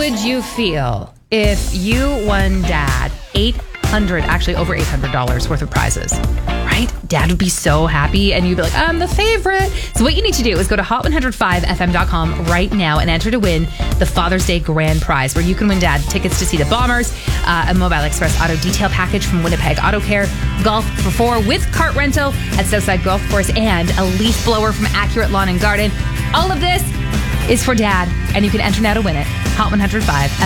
would you feel if you won Dad over $800 worth of prizes? Right? Dad would be so happy and you'd be like, I'm the favorite. So what you need to do is go to hot105fm.com right now and enter to win the Father's Day grand prize, where you can win Dad tickets to see the Bombers, a Mobile Express auto detail package from Winnipeg Auto Care, golf for 4 with cart rental at Southside Golf Course, and a leaf blower from Accurate Lawn and Garden. All of this is for Dad, and you can enter now to win it. Hot 105